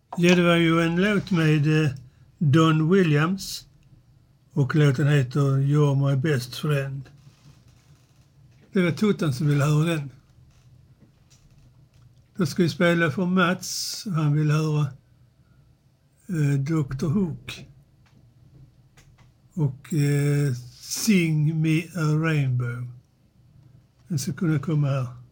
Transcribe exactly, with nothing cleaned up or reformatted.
Ja, det var ju en låt med eh, Don Williams och låten heter You're My Best Friend. Det var Tuttan som ville höra den. Då ska vi spela för Mats. Han vill höra eh, doktor Hook. Och eh, Sing Me A Rainbow. Den ska kunna komma här.